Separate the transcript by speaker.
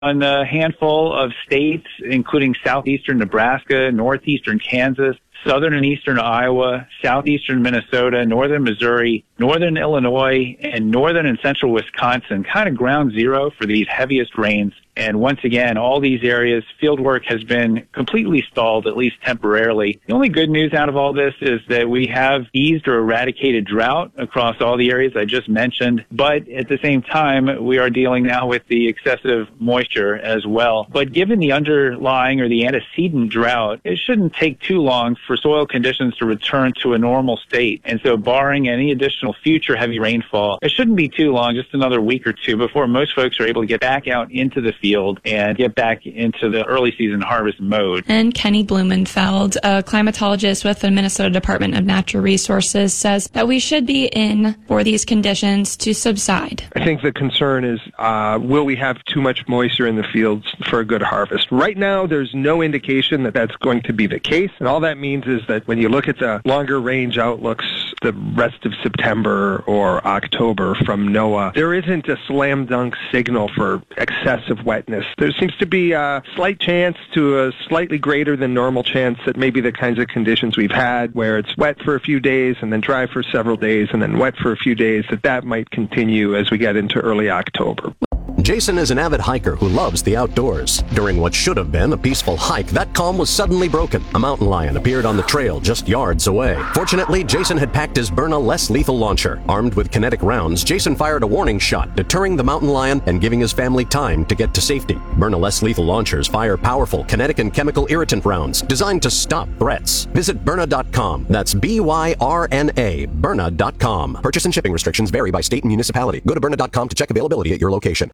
Speaker 1: on a handful of states, including southeastern Nebraska, northeastern Kansas, southern and eastern Iowa, southeastern Minnesota, northern Missouri, northern Illinois, and northern and central Wisconsin, kind of ground zero for these heaviest rains. And once again, all these areas, field work has been completely stalled, at least temporarily. The only good news out of all this is that we have eased or eradicated drought across all the areas I just mentioned. But at the same time, we are dealing now with the excessive moisture as well. But given the underlying or the antecedent drought, it shouldn't take too long for soil conditions to return to a normal state. And so barring any additional future heavy rainfall, it shouldn't be too long, just another week or two, before most folks are able to get back out into the field and get back into the early season harvest mode.
Speaker 2: And Kenny Blumenfeld, a climatologist with the Minnesota Department of Natural Resources, says that we should be in for these conditions to subside.
Speaker 3: I think the concern is, will we have too much moisture in the fields for a good harvest? Right now, there's no indication that that's going to be the case. And all that means is that when you look at the longer range outlooks, the rest of September or October from NOAA, there isn't a slam dunk signal for excessive wetness. There seems to be a slight chance to a slightly greater than normal chance that maybe the kinds of conditions we've had where it's wet for a few days and then dry for several days and then wet for a few days, that might continue as we get into early October.
Speaker 4: Jason is an avid hiker who loves the outdoors. During what should have been a peaceful hike, that calm was suddenly broken. A mountain lion appeared on the trail just yards away. Fortunately, Jason had packed his Byrna less lethal launcher. Armed with kinetic rounds, Jason fired a warning shot, deterring the mountain lion and giving his family time to get to safety. Byrna less lethal launchers fire powerful kinetic and chemical irritant rounds designed to stop threats. Visit Byrna.com. That's Byrna, Byrna.com. Purchase and shipping restrictions vary by state and municipality. Go to Byrna.com to check availability at your location.